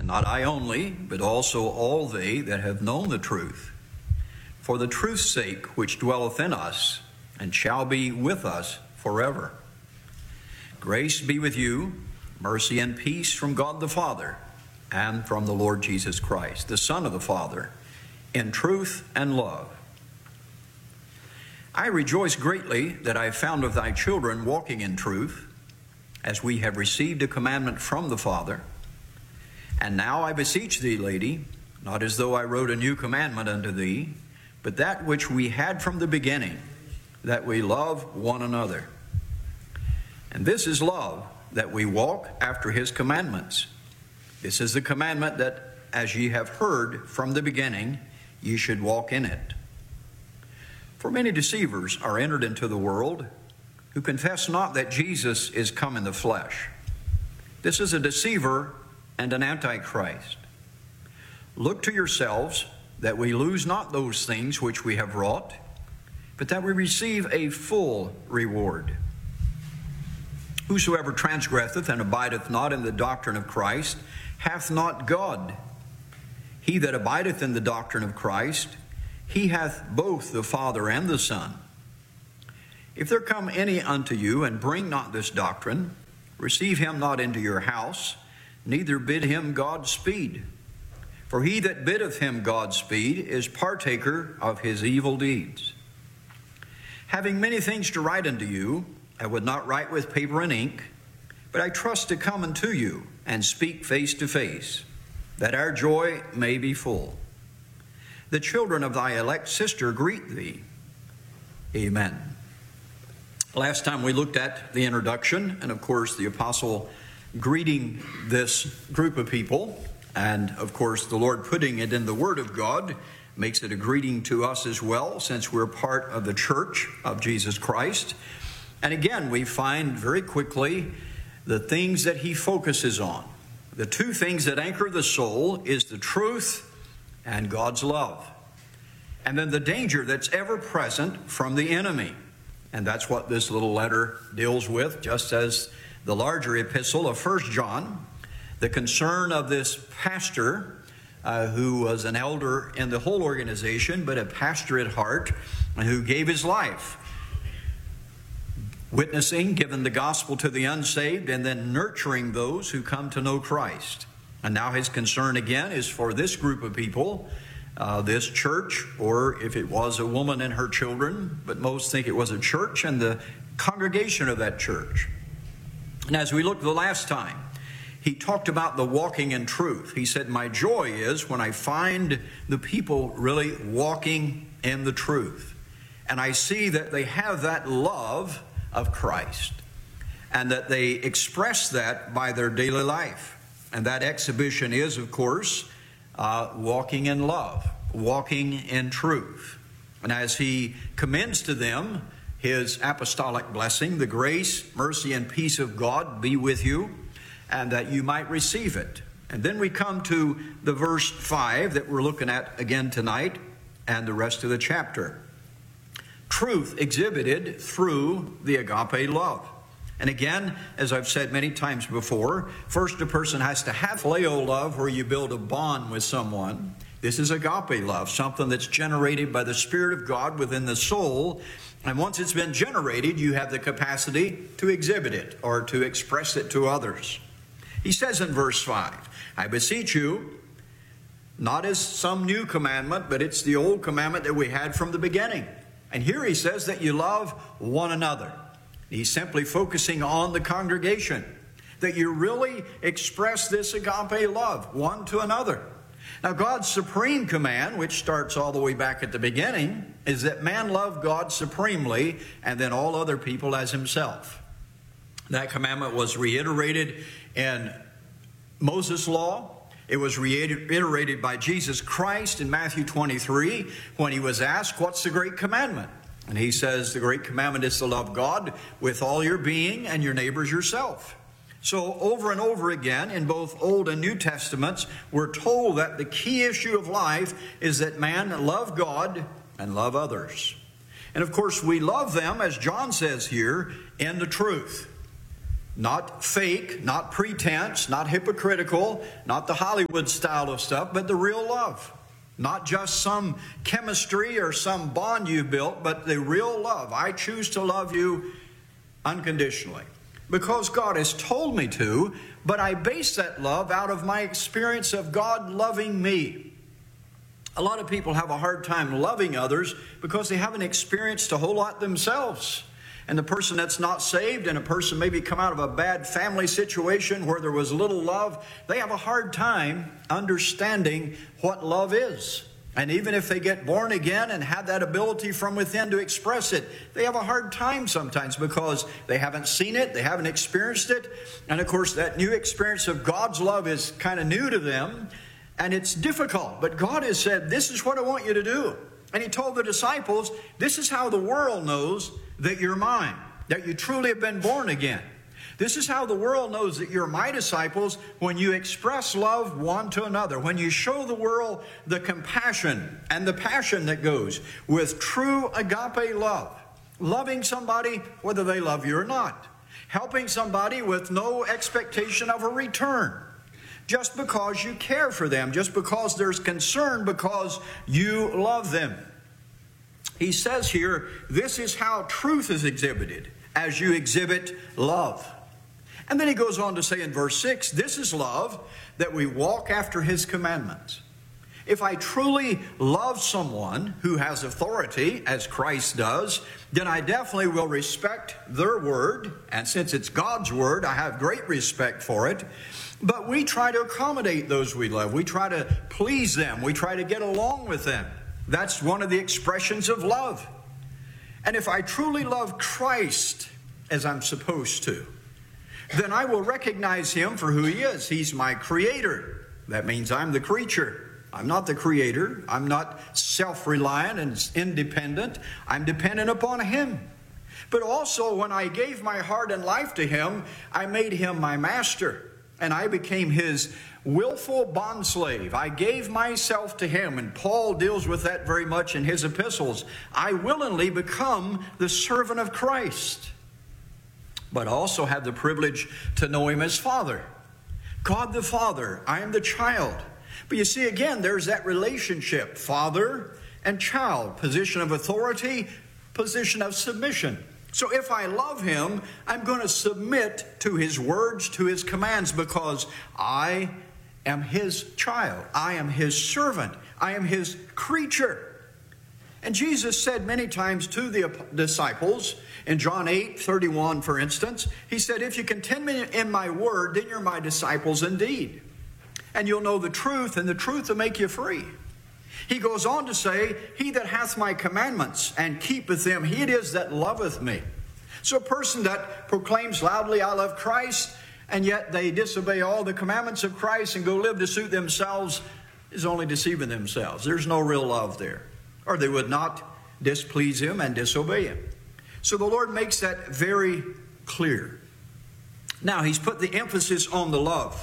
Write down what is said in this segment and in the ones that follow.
and not I only, but also all they that have known the truth, for the truth's sake which dwelleth in us, and shall be with us forever. Grace be with you, mercy and peace from God the Father, and from the Lord Jesus Christ, the Son of the Father, in truth and love. I rejoice greatly that I have found of thy children walking in truth, as we have received a commandment from the Father. And now I beseech thee, lady, not as though I wrote a new commandment unto thee, but that which we had from the beginning, that we love one another. And this is love, that we walk after his commandments. This is the commandment that, as ye have heard from the beginning, ye should walk in it. For many deceivers are entered into the world, who confess not that Jesus is come in the flesh. This is a deceiver and an antichrist. Look to yourselves, that we lose not those things which we have wrought, but that we receive a full reward. Whosoever transgresseth and abideth not in the doctrine of Christ hath not God. He that abideth in the doctrine of Christ, he hath both the Father and the Son. If there come any unto you and bring not this doctrine, receive him not into your house, neither bid him Godspeed. For he that biddeth him Godspeed is partaker of his evil deeds. Having many things to write unto you, I would not write with paper and ink, but I trust to come unto you and speak face to face, that our joy may be full. The children of thy elect sister greet thee. Amen. Last time we looked at the introduction, and of course the apostle greeting this group of people, and of course the Lord putting it in the Word of God makes it a greeting to us as well, since we're part of the church of Jesus Christ. And again, we find very quickly the things that he focuses on. The two things that anchor the soul is the truth and God's love. And then the danger that's ever present from the enemy. And that's what this little letter deals with, just as the larger epistle of 1 John. The concern of this pastor, who was an elder in the whole organization, but a pastor at heart, and who gave his life, witnessing, giving the gospel to the unsaved, and then nurturing those who come to know Christ. And now his concern again is for this group of people, this church, or if it was a woman and her children, but most think it was a church and the congregation of that church. And as we looked the last time, he talked about the walking in truth. He said, my joy is when I find the people really walking in the truth. And I see that they have that love of Christ, and that they express that by their daily life. And that exhibition is, of course, walking in love, walking in truth. And as he commends to them his apostolic blessing, the grace, mercy, and peace of God be with you, and that you might receive it. And then we come to the verse 5 that we're looking at again tonight, and the rest of the chapter. Truth exhibited through the agape love. And again, as I've said many times before, first a person has to have phileo love, where you build a bond with someone. This is agape love, something that's generated by the Spirit of God within the soul. And once it's been generated, you have the capacity to exhibit it or to express it to others. He says in verse 5, I beseech you, not as some new commandment, but it's the old commandment that we had from the beginning. And here he says that you love one another. He's simply focusing on the congregation, that you really express this agape love one to another. Now, God's supreme command, which starts all the way back at the beginning, is that man love God supremely and then all other people as himself. That commandment was reiterated in Moses' law. It was reiterated by Jesus Christ in Matthew 23 when he was asked, what's the great commandment? And he says the great commandment is to love God with all your being and your neighbors yourself. So over and over again in both Old and New Testaments, we're told that the key issue of life is that man love God and love others. And of course we love them, as John says here, in the truth. Not fake, not pretense, not hypocritical, not the Hollywood style of stuff, but the real love. Not just some chemistry or some bond you built, but the real love. I choose to love you unconditionally because God has told me to, but I base that love out of my experience of God loving me. A lot of people have a hard time loving others because they haven't experienced a whole lot themselves. And the person that's not saved and a person maybe come out of a bad family situation where there was little love, they have a hard time understanding what love is. And even if they get born again and have that ability from within to express it, they have a hard time sometimes because they haven't seen it, they haven't experienced it. And of course, that new experience of God's love is kind of new to them, and it's difficult. But God has said, this is what I want you to do. And He told the disciples, this is how the world knows that you're mine, that you truly have been born again. This is how the world knows that you're my disciples, when you express love one to another, when you show the world the compassion and the passion that goes with true agape love, loving somebody whether they love you or not, helping somebody with no expectation of a return, just because you care for them, just because there's concern, because you love them. He says here, this is how truth is exhibited, as you exhibit love. And then he goes on to say in verse 6, this is love, that we walk after His commandments. If I truly love someone who has authority, as Christ does, then I definitely will respect their word. And since it's God's word, I have great respect for it. But we try to accommodate those we love. We try to please them. We try to get along with them. That's one of the expressions of love. And if I truly love Christ as I'm supposed to, then I will recognize Him for who He is. He's my creator. That means I'm the creature. I'm not the creator. I'm not self-reliant and independent. I'm dependent upon Him. But also, when I gave my heart and life to Him, I made Him my master. And I became His willful bondslave. I gave myself to Him. And Paul deals with that very much in his epistles. I willingly become the servant of Christ. But I also have the privilege to know Him as Father. God the Father. I am the child. But you see, again, there's that relationship. Father and child. Position of authority, position of submission. So if I love Him, I'm going to submit to His words, to His commands, because I am His child. I am His servant. I am His creature. And Jesus said many times to the disciples, in John 8:31, for instance, He said, if you continue in my word, then you're my disciples indeed. And you'll know the truth, and the truth will make you free. He goes on to say, he that hath my commandments and keepeth them, he it is that loveth me. So a person that proclaims loudly, I love Christ, and yet they disobey all the commandments of Christ and go live to suit themselves, is only deceiving themselves. There's no real love there. Or they would not displease Him and disobey Him. So the Lord makes that very clear. Now, He's put the emphasis on the love.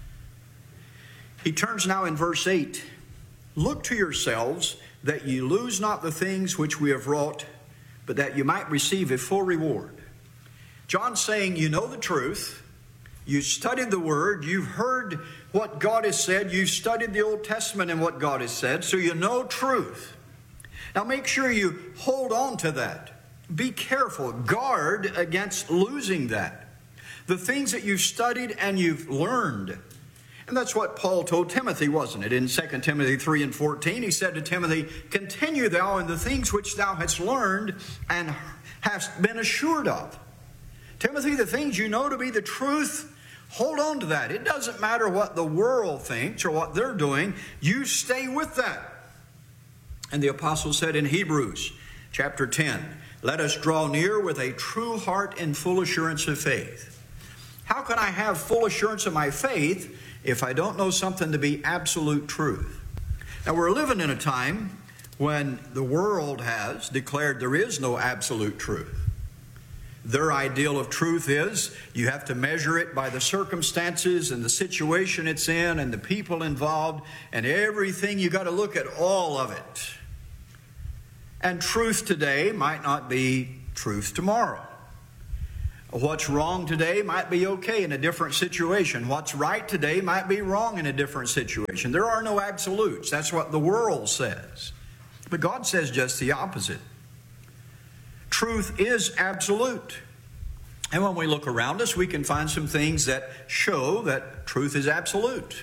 He turns now in verse 8. Look to yourselves that ye lose not the things which we have wrought, but that you might receive a full reward. John's saying, you know the truth. You studied the Word. You've heard what God has said. You've studied the Old Testament and what God has said. So you know truth. Now make sure you hold on to that. Be careful. Guard against losing that. The things that you've studied and you've learned. And that's what Paul told Timothy, wasn't it? In 2 Timothy 3:14, he said to Timothy, continue thou in the things which thou hast learned and hast been assured of. Timothy, the things you know to be the truth, hold on to that. It doesn't matter what the world thinks or what they're doing. You stay with that. And the apostle said in Hebrews chapter 10, let us draw near with a true heart and full assurance of faith. How can I have full assurance of my faith if I don't know something to be absolute truth? Now, we're living in a time when the world has declared there is no absolute truth. Their ideal of truth is you have to measure it by the circumstances and the situation it's in and the people involved and everything. You got to look at all of it. And truth today might not be truth tomorrow. What's wrong today might be okay in a different situation. What's right today might be wrong in a different situation. There are no absolutes. That's what the world says. But God says just the opposite. Truth is absolute. And when we look around us, we can find some things that show that truth is absolute.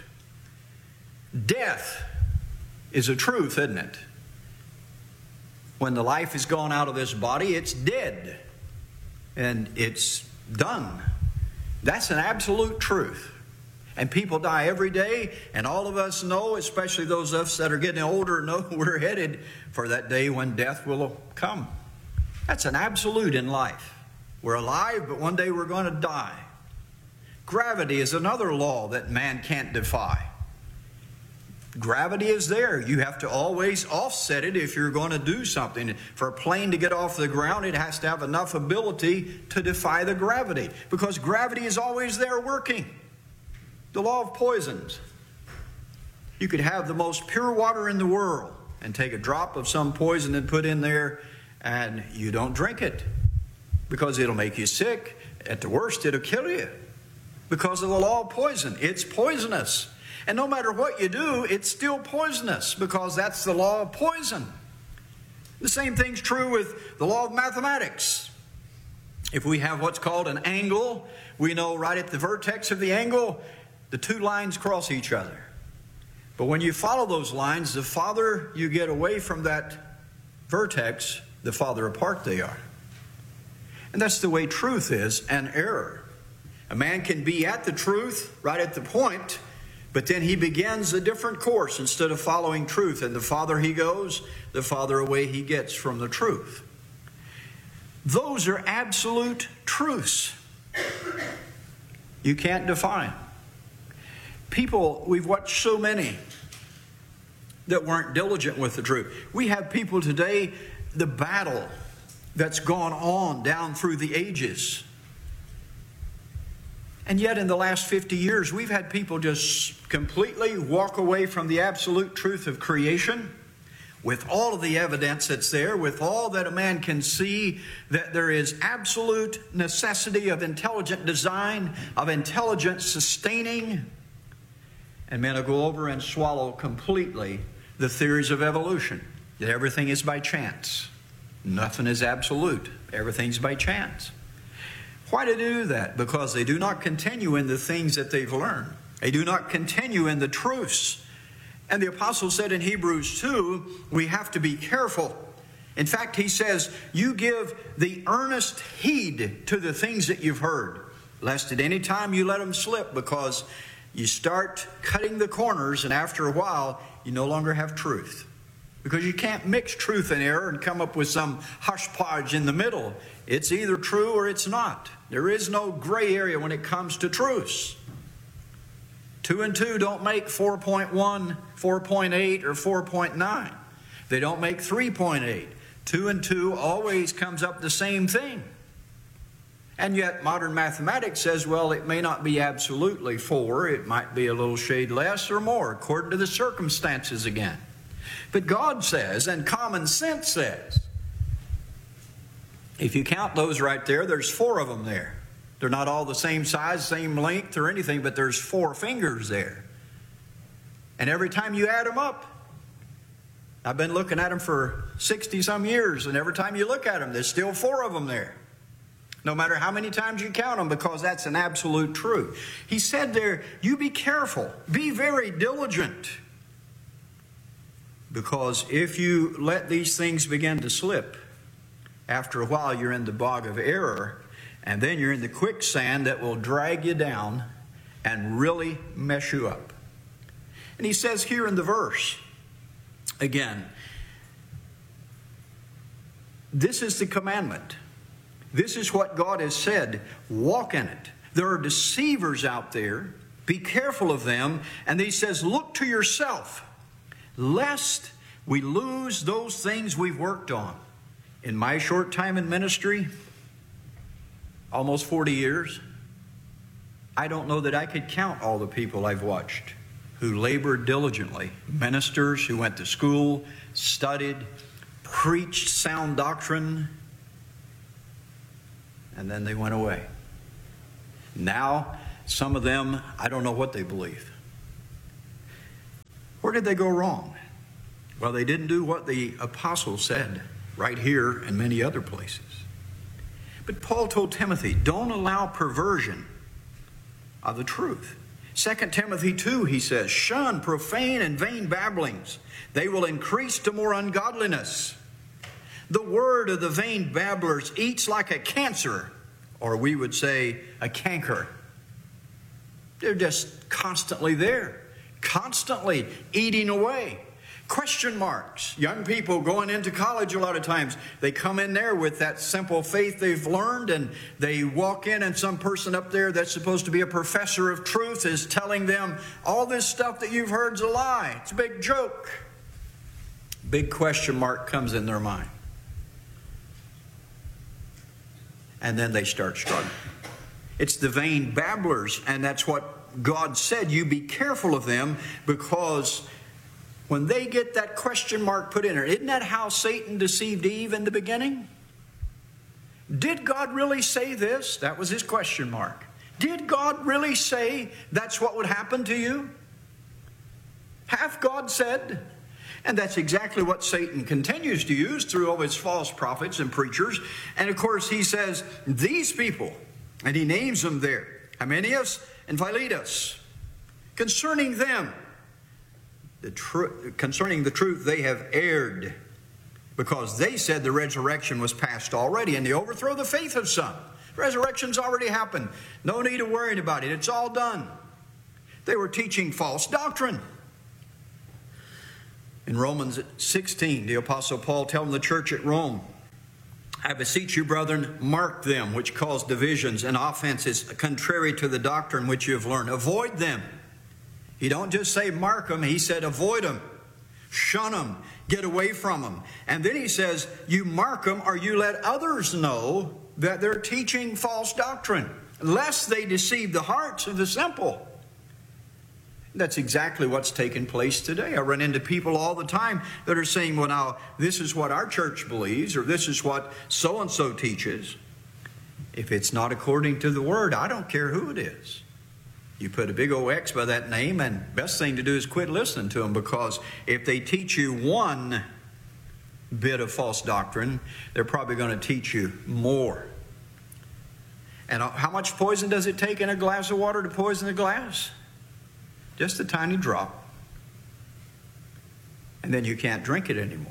Death is a truth, isn't it? When the life is gone out of this body, it's dead. And it's done. That's an absolute truth. And people die every day, and all of us know, especially those of us that are getting older, know we're headed for that day when death will come. That's an absolute in life. We're alive, but one day we're going to die. Gravity is another law that man can't defy. Gravity is there. You have to always offset it if you're going to do something. For a plane to get off the ground, it has to have enough ability to defy the gravity, because gravity is always there working. The law of poisons. You could have the most pure water in the world and take a drop of some poison and put in there, and you don't drink it because it'll make you sick. At the worst, it'll kill you because of the law of poison. It's poisonous. And no matter what you do, it's still poisonous because that's the law of poison. The same thing's true with the law of mathematics. If we have what's called an angle, we know right at the vertex of the angle, the two lines cross each other. But when you follow those lines, the farther you get away from that vertex, the farther apart they are. And that's the way truth is and error. A man can be at the truth right at the point, but then he begins a different course instead of following truth. And the farther he goes, the farther away he gets from the truth. Those are absolute truths. You can't define. People, we've watched so many that weren't diligent with the truth. We have people today, the battle that's gone on down through the ages. And yet in the last 50 years, we've had people just completely walk away from the absolute truth of creation with all of the evidence that's there, with all that a man can see, that there is absolute necessity of intelligent design, of intelligent sustaining. And men will go over and swallow completely the theories of evolution, that everything is by chance. Nothing is absolute. Everything's by chance. Why do they do that? Because they do not continue in the things that they've learned. They do not continue in the truths. And the apostle said in Hebrews 2, we have to be careful. In fact, he says, you give the earnest heed to the things that you've heard, lest at any time you let them slip, because you start cutting the corners, and after a while, you no longer have truth. Because you can't mix truth and error and come up with some hodgepodge in the middle. It's either true or it's not. There is no gray area when it comes to truths. 2 and 2 don't make 4.1, 4.8, or 4.9. They don't make 3.8. 2 and 2 always comes up the same thing. And yet modern mathematics says, well, it may not be absolutely 4. It might be a little shade less or more, according to the circumstances again. But God says, and common sense says, if you count those right there, there's 4 of them there. They're not all the same size, same length or anything, but there's 4 fingers there. And every time you add them up, I've been looking at them for 60-some years, and every time you look at them, there's still 4 of them there. No matter how many times you count them, because that's an absolute truth. He said there, you be careful, be very diligent. Because if you let these things begin to slip, after a while you're in the bog of error, and then you're in the quicksand that will drag you down and really mess you up. And he says here in the verse, again, this is the commandment. This is what God has said. Walk in it. There are deceivers out there. Be careful of them. And he says, look to yourself, lest we lose those things we've worked on. In my short time in ministry, almost 40 years, I don't know that I could count all the people I've watched who labored diligently. Ministers who went to school, studied, preached sound doctrine, and then they went away. Now, some of them, I don't know what they believe. Where did they go wrong? Well, they didn't do what the apostles said right here and many other places. But Paul told Timothy, don't allow perversion of the truth. 2 Timothy 2, he says, shun profane and vain babblings. They will increase to more ungodliness. The word of the vain babblers eats like a cancer, or we would say a canker. They're just constantly there, constantly eating away. Question marks. Young people going into college a lot of times, they come in there with that simple faith they've learned, and they walk in and some person up there that's supposed to be a professor of truth is telling them all this stuff that you've heard is a lie. It's a big joke. Big question mark comes in their mind. And then they start struggling. It's the vain babblers, and that's what God said. You be careful of them, because when they get that question mark put in there, isn't that how Satan deceived Eve in the beginning? Did God really say this? That was his question mark. Did God really say that's what would happen to you? Hath God said? And that's exactly what Satan continues to use through all his false prophets and preachers. And of course he says, these people, and he names them there, Hymenaeus and Philetus, concerning them, concerning the truth they have erred, because they said the resurrection was past already, and they overthrow the faith of some. Resurrection's already happened. No need of worrying about it. It's all done. They were teaching false doctrine. In Romans 16, the Apostle Paul telling the church at Rome, I beseech you, brethren, mark them which cause divisions and offenses contrary to the doctrine which you have learned. Avoid them. He don't just say mark them. He said avoid them. Shun them. Get away from them. And then he says you mark them, or you let others know that they're teaching false doctrine, lest they deceive the hearts of the simple. That's exactly what's taking place today. I run into people all the time that are saying, well, now, this is what our church believes, or this is what so-and-so teaches. If it's not according to the Word, I don't care who it is. You put a big old X by that name, and best thing to do is quit listening to them, because if they teach you one bit of false doctrine, they're probably going to teach you more. And how much poison does it take in a glass of water to poison the glass? Just a tiny drop. And then you can't drink it anymore.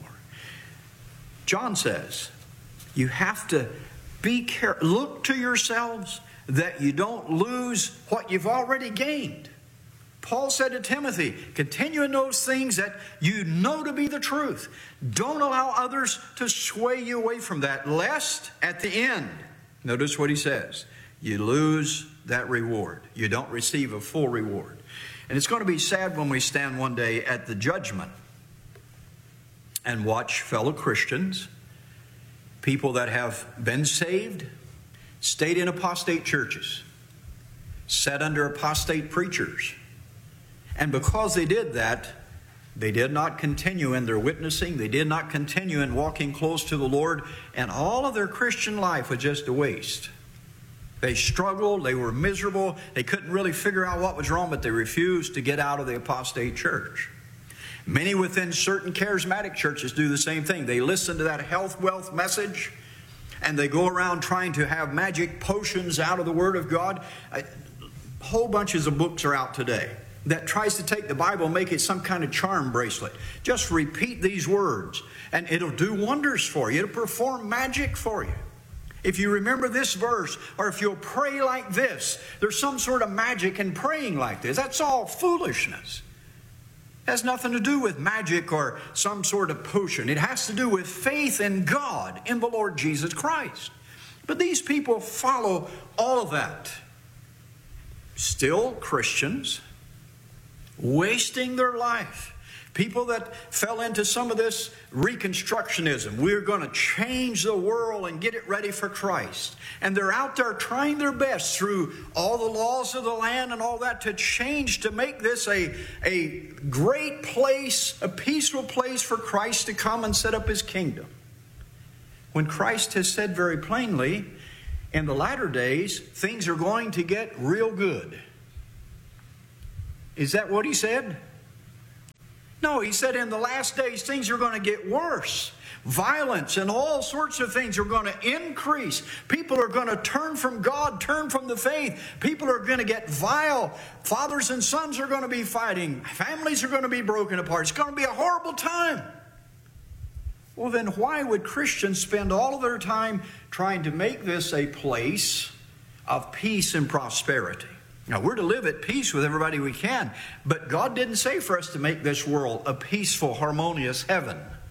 John says, you have to be careful. Look to yourselves that you don't lose what you've already gained. Paul said to Timothy, continue in those things that you know to be the truth. Don't allow others to sway you away from that, lest at the end, notice what he says, you lose that reward. You don't receive a full reward. And it's going to be sad when we stand one day at the judgment and watch fellow Christians, people that have been saved, stayed in apostate churches, sat under apostate preachers. And because they did that, they did not continue in their witnessing. They did not continue in walking close to the Lord. And all of their Christian life was just a waste. They struggled, they were miserable, they couldn't really figure out what was wrong, but they refused to get out of the apostate church. Many within certain charismatic churches do the same thing. They listen to that health, wealth message, and they go around trying to have magic potions out of the Word of God. Whole bunches of books are out today that tries to take the Bible and make it some kind of charm bracelet. Just repeat these words, and it'll do wonders for you. It'll perform magic for you. If you remember this verse, or if you'll pray like this, there's some sort of magic in praying like this. That's all foolishness. It has nothing to do with magic or some sort of potion. It has to do with faith in God, in the Lord Jesus Christ. But these people follow all of that. Still Christians, wasting their life. People that fell into some of this Reconstructionism. We're going to change the world and get it ready for Christ. And they're out there trying their best through all the laws of the land and all that to change, to make this a great place, a peaceful place for Christ to come and set up His kingdom. When Christ has said very plainly, in the latter days, things are going to get real good. Is that what he said? No, he said in the last days things are going to get worse. Violence and all sorts of things are going to increase. People are going to turn from God, turn from the faith. People are going to get vile. Fathers and sons are going to be fighting. Families are going to be broken apart. It's going to be a horrible time. Well, then why would Christians spend all of their time trying to make this a place of peace and prosperity? Now, we're to live at peace with everybody we can, but God didn't say for us to make this world a peaceful, harmonious heaven.